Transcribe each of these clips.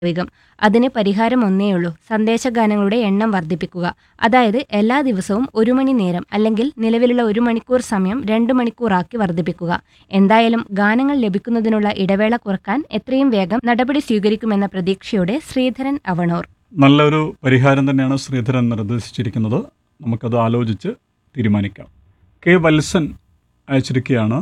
വേഗം. അതിന് പരിഹാരം ഒന്നേയുള്ളൂ, സന്ദേശഗാനങ്ങളുടെ എണ്ണം വർദ്ധിപ്പിക്കുക. അതായത് എല്ലാ ദിവസവും 1 മണി നേരം അല്ലെങ്കിൽ നിലവിലുള്ള 1 മണിക്കൂർ സമയം 2 മണിക്കൂറാക്കി വർദ്ധിപ്പിക്കുക. എന്തായാലും ഗാനങ്ങൾ ലഭിക്കുന്നതിനുള്ള ഇടവേള കുറക്കാൻ എത്രയും വേഗം നടപടി സ്വീകരിക്കുമെന്ന പ്രതീക്ഷയോടെ ശ്രീധരൻ അവണൂർ. നല്ലൊരു പരിഹാരം തന്നെയാണ് ശ്രീധരൻ നിർദ്ദേശിച്ചിരിക്കുന്നത്. നമുക്കത് ആലോചിച്ച് തീരുമാനിക്കാം. കെ വത്സൻ അയച്ചിരിക്കുകയാണ്.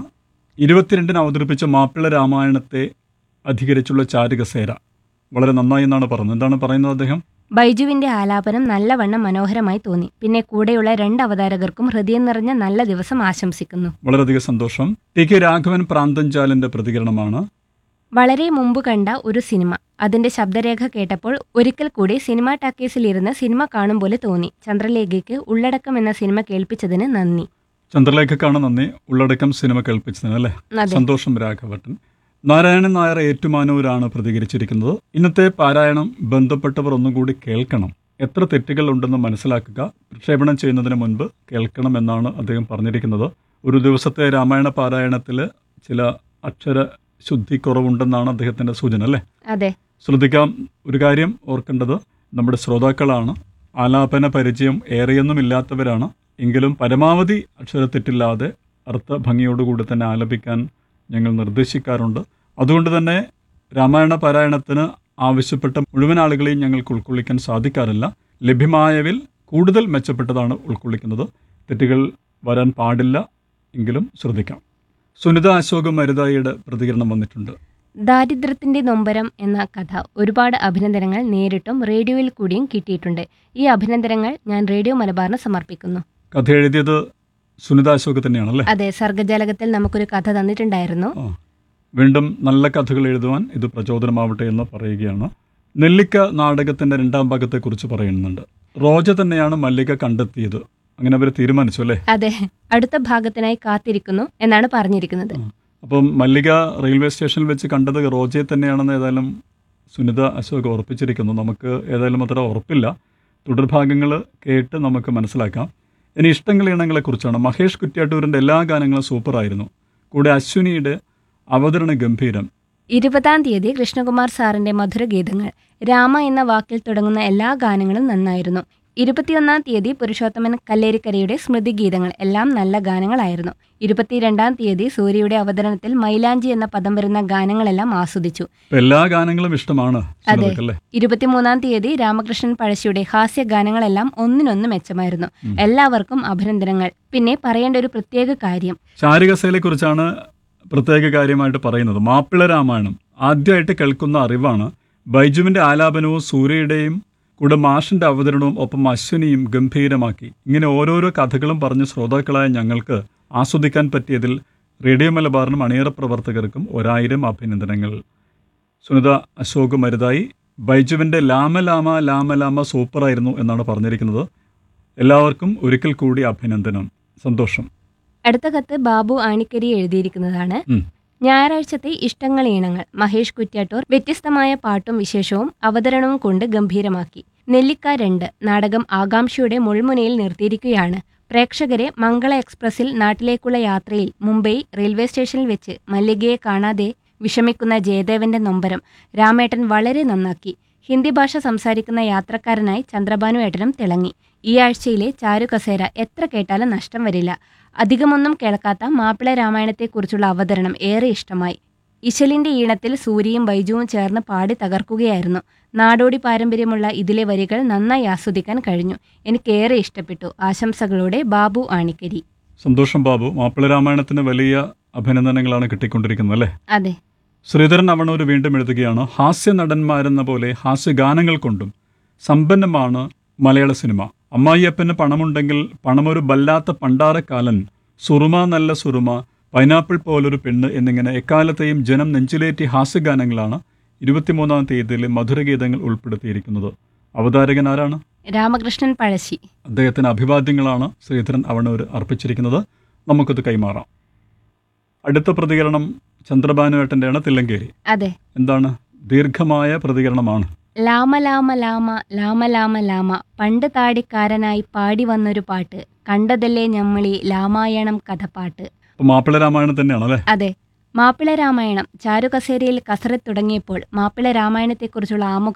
22-ന് അവതരിപ്പിച്ച മാപ്പിള രാമായണത്തെ അധികരിച്ചുള്ള ചാരുകസേര വളരെ നന്നായി എന്നാണ് പറഞ്ഞത്. എന്താണ് പറയുന്നത് അദ്ദേഹം? ബൈജുവിന്റെ ആലാപനം നല്ലവണ്ണം മനോഹരമായി തോന്നി. പിന്നെ കൂടെയുള്ള 2 അവതാരകർക്കും ഹൃദയം നിറഞ്ഞ നല്ല ദിവസം ആശംസിക്കുന്നു. വളരെയധികം സന്തോഷം. ടി കെ രാഘവൻ പ്രാന്തൻചാലിന്റെ പ്രതികരണമാണ്. വളരെ മുമ്പ് കണ്ട ഒരു സിനിമ. അതിന്റെ ശബ്ദരേഖ കേട്ടപ്പോൾ ഒരിക്കൽ കൂടി സിനിമാ ടാക്കീസിൽ ഇരുന്ന് സിനിമ കാണും പോലെ തോന്നി. ചന്ദ്രലേഖയ്ക്ക് ഉള്ളടക്കം എന്ന സിനിമ കേൾപ്പിച്ചതിന് നന്ദി. ചന്ദ്രലേഖക്കാണ് നന്ദി, ഉള്ളടക്കം സിനിമ കേൾപ്പിച്ചതിന് അല്ലേ. അതെ. സന്തോഷം രാഘവട്ടൻ. നാരായണൻ നായർ ഏറ്റുമാനൂരാണ് പ്രതികരിച്ചിരിക്കുന്നത്. ഇന്നത്തെ പാരായണം ബന്ധപ്പെട്ടവർ ഒന്നുകൂടി കേൾക്കണം. എത്ര തെറ്റുകൾ ഉണ്ടെന്ന് മനസ്സിലാക്കുക. പ്രക്ഷേപണം ചെയ്യുന്നതിന് മുൻപ് കേൾക്കണം എന്നാണ് അദ്ദേഹം പറഞ്ഞിരിക്കുന്നത്. ഒരു ദിവസത്തെ രാമായണ പാരായണത്തിൽ ചില അക്ഷര ശുദ്ധി കുറവുണ്ടെന്നാണ് അദ്ദേഹത്തിൻ്റെ സൂചന അല്ലേ. അതെ. ശ്രദ്ധിക്കാം. ഒരു കാര്യം ഓർക്കേണ്ടത്, നമ്മുടെ ശ്രോതാക്കളാണ്. ആലാപന പരിചയം ഏറെയൊന്നുമില്ലാത്തവരാണ്. എങ്കിലും പരമാവധി അക്ഷരത്തെറ്റില്ലാതെ അർത്ഥ ഭംഗിയോടുകൂടി തന്നെ ആലപിക്കാൻ ഞങ്ങൾ നിർദ്ദേശിക്കാറുണ്ട്. അതുകൊണ്ട് തന്നെ രാമായണ പാരായണത്തിന് ആവശ്യപ്പെട്ട മുഴുവൻ ആളുകളെയും ഞങ്ങൾക്ക് ഉൾക്കൊള്ളിക്കാൻ സാധിക്കാറില്ല. ലഭ്യമായവിൽ കൂടുതൽ മെച്ചപ്പെട്ടതാണ് ഉൾക്കൊള്ളിക്കുന്നത്. തെറ്റുകൾ വരാൻ പാടില്ല, എങ്കിലും ശ്രദ്ധിക്കാം. സുനിത അശോക് മരുതായിയുടെ പ്രതികരണം വന്നിട്ടുണ്ട്. ദാരിദ്ര്യത്തിന്റെ നൊമ്പരം എന്ന കഥ ഒരുപാട് അഭിനന്ദനങ്ങൾ നേരിട്ടും റേഡിയോയിൽ കൂടിയും കിട്ടിയിട്ടുണ്ട്. ഈ അഭിനന്ദനങ്ങൾ ഞാൻ റേഡിയോ മലബാറിന് സമർപ്പിക്കുന്നു. കഥ എഴുതിയത് സുനിത അശോക് തന്നെയാണല്ലേ? അതെ, സർഗജാലകത്തിൽ നമുക്കൊരു കഥ തന്നിട്ടുണ്ടായിരുന്നു. വീണ്ടും നല്ല കഥകൾ എഴുതുവാൻ ഇത് പ്രചോദനമാവട്ടെ എന്ന് പറയുകയാണ്. നെല്ലിക്ക നാടകത്തിന്റെ 2ാം ഭാഗത്തെക്കുറിച്ച് പറയുന്നുണ്ട്. റോജ തന്നെയാണ് മല്ലിക കണ്ടെത്തിയത്. അങ്ങനെ അവർ തീരുമാനിച്ചു അല്ലേ? അതെ, അടുത്ത ഭാഗത്തിനായി കാത്തിരിക്കുന്നു എന്നാണ് പറഞ്ഞിരിക്കുന്നത്. അപ്പം മല്ലിക റെയിൽവേ സ്റ്റേഷനിൽ വെച്ച് കണ്ടത് റോജയെ തന്നെയാണെന്ന് ഏതായാലും സുനിത അശോക് ഉറപ്പിച്ചിരിക്കുന്നു. നമുക്ക് ഏതായാലും അത്ര ഉറപ്പില്ല. തുടർഭാഗങ്ങൾ കേട്ട് നമുക്ക് മനസ്സിലാക്കാം. ഇനി ഇഷ്ടങ്ങൾ ഇണങ്ങളെക്കുറിച്ചാണ്. മഹേഷ് കുറ്റ്യാട്ടൂരിൻ്റെ എല്ലാ ഗാനങ്ങളും സൂപ്പറായിരുന്നു. കൂടെ അശ്വിനിയുടെ അവതരണ ഗംഭീരം. 20-ാം തീയതി കൃഷ്ണകുമാർ സാറിന്റെ മധുരഗീതങ്ങൾ. രാമ എന്ന വാക്കിൽ തുടങ്ങുന്ന എല്ലാ ഗാനങ്ങളും നന്നായിരുന്നു. 21-ാം തീയതി പുരുഷോത്തമൻ കല്ലേരിക്കരയുടെ സ്മൃതിഗീതങ്ങൾ. എല്ലാം നല്ല ഗാനങ്ങളായിരുന്നു. 22-ാം തീയതി സൂര്യയുടെ അവതരണത്തിൽ മൈലാഞ്ചി എന്ന പദം വരുന്ന ഗാനങ്ങളെല്ലാം ആസ്വദിച്ചു. എല്ലാ ഗാനങ്ങളും ഇഷ്ടമാണ്. അതെ. 23-ാം തീയതി രാമകൃഷ്ണൻ പഴശ്ശിയുടെ ഹാസ്യ ഗാനങ്ങളെല്ലാം ഒന്നിനൊന്ന് മെച്ചമായിരുന്നു. എല്ലാവർക്കും അഭിനന്ദനങ്ങൾ. പിന്നെ പറയേണ്ട ഒരു പ്രത്യേക കാര്യം, ചാരുകസേലയെ കുറിച്ചാണ് പ്രത്യേക കാര്യമായിട്ട് പറയുന്നത്. മാപ്പിള രാമായണം ആദ്യമായിട്ട് കേൾക്കുന്ന അറിവാണ്. ബൈജുവിൻ്റെ ആലാപനവും സൂര്യയുടെയും കൂടെ മാഷിൻ്റെ അവതരണവും ഒപ്പം അശ്വിനിയും ഗംഭീരമാക്കി. ഇങ്ങനെ ഓരോരോ കഥകളും പറഞ്ഞ് ശ്രോതാക്കളായ ഞങ്ങൾക്ക് ആസ്വദിക്കാൻ പറ്റിയതിൽ റേഡിയോ മലബാറിനും അണിയറ പ്രവർത്തകർക്കും 1000 അഭിനന്ദനങ്ങൾ. സുനിത അശോക് മരുതായി. ബൈജുവിൻ്റെ ലാമ ലാമ ലാമ ലാമ സൂപ്പറായിരുന്നു എന്നാണ് പറഞ്ഞിരിക്കുന്നത്. എല്ലാവർക്കും ഒരിക്കൽ കൂടി അഭിനന്ദനം. സന്തോഷം. അടുത്ത കത്ത് ബാബു ആണിക്കരി എഴുതിയിരിക്കുന്നതാണ്. ഞായറാഴ്ചത്തെ ഇഷ്ടങ്ങൾ ഈണങ്ങൾ. മഹേഷ് കുറ്റ്യാട്ടൂർ വ്യത്യസ്തമായ പാട്ടും വിശേഷവും അവതരണവും കൊണ്ട് ഗംഭീരമാക്കി. നെല്ലിക്ക 2 നാടകം ആകാംക്ഷയുടെ മുൾമുനയിൽ നിർത്തിയിരിക്കുകയാണ്. പ്രേക്ഷകരെ മംഗള എക്സ്പ്രസിൽ നാട്ടിലേക്കുള്ള യാത്രയിൽ മുംബൈ റെയിൽവേ സ്റ്റേഷനിൽ വെച്ച് മല്ലികയെ കാണാതെ വിഷമിക്കുന്ന ജയദേവന്റെ നൊമ്പരം രാമേട്ടൻ വളരെ നന്നാക്കി. ഹിന്ദി ഭാഷ സംസാരിക്കുന്ന യാത്രക്കാരനായി ചന്ദ്രഭാനു ഏട്ടനും തിളങ്ങി. ഈ ആഴ്ചയിലെ ചാരുകസേര എത്ര കേട്ടാലും നഷ്ടം വരില്ല. അധികമൊന്നും കേൾക്കാത്ത മാപ്പിള രാമായണത്തെക്കുറിച്ചുള്ള അവതരണം ഏറെ ഇഷ്ടമായി. ഇശലിന്റെ ഈണത്തിൽ സൂര്യയും ബൈജുവും ചേർന്ന് പാടി തകർക്കുകയായിരുന്നു. നാടോടി പാരമ്പര്യമുള്ള ഇതിലെ വരികൾ നന്നായി ആസ്വദിക്കാൻ കഴിഞ്ഞു. എനിക്കേറെ ഇഷ്ടപ്പെട്ടു. ആശംസകളോടെ ബാബു ആണിക്കരി. സന്തോഷം ബാബു. മാപ്പിള രാമായണത്തിന് വലിയ അഭിനന്ദനങ്ങളാണ് കിട്ടിക്കൊണ്ടിരിക്കുന്നത് അല്ലേ? അതെ. ശ്രീധരൻ അവണൂർ വീണ്ടും എഴുതുകയാണ്. ഹാസ്യ നടന്മാരെന്ന പോലെ ഹാസ്യഗാനങ്ങൾ കൊണ്ടും സമ്പന്നമാണ് മലയാള സിനിമ. അമ്മായിയപ്പന് പണമുണ്ടെങ്കിൽ പണമൊരു വല്ലാത്ത പണ്ടാരക്കാലൻ, സുറുമ നല്ല സുറുമ, പൈനാപ്പിൾ പോലൊരു പെണ്ണ് എന്നിങ്ങനെ എക്കാലത്തെയും ജനം നെഞ്ചിലേറ്റി ഹാസ്യഗാനങ്ങളാണ് 23-ാം തീയതിയിലെ മധുരഗീതങ്ങൾ ഉൾപ്പെടുത്തിയിരിക്കുന്നത്. അവതാരകൻ ആരാണ്? രാമകൃഷ്ണൻ പഴശ്ശി. അദ്ദേഹത്തിന് അഭിവാദ്യങ്ങളാണ് ശ്രീധരൻ അവണൂർ അർപ്പിച്ചിരിക്കുന്നത്. നമുക്കത് കൈമാറാം. അടുത്ത പ്രതികരണം ചന്ദ്രഭാനുവേട്ടൻ്റെയാണ്, തില്ലങ്കേരി. അതെ. എന്താണ്? ദീർഘമായ പ്രതികരണമാണ്. ലാമ ലാമ ലാമ ലാമ ലാമ ലാമ പണ്ട് താടിക്കാരനായി പാടി വന്നൊരു പാട്ട്, കണ്ടതല്ലേ ഞമ്മളി രാമായണം കഥപ്പാട്ട്. മാപ്പിള രാമായണം തന്നെയാണല്ലേ? അതെ. മാപ്പിള രാമായണം ചാരുകസേരയിൽ കസരത്ത് തുടങ്ങിയപ്പോൾ മാപ്പിള രാമായണത്തെക്കുറിച്ചുള്ള ആമുഖം